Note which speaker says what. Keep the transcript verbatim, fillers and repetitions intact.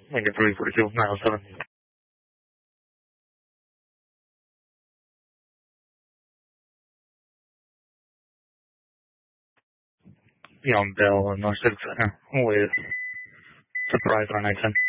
Speaker 1: Lincoln three forty-two, nine oh seven. Young Bell, North Civic Center, with Surprise on I ten.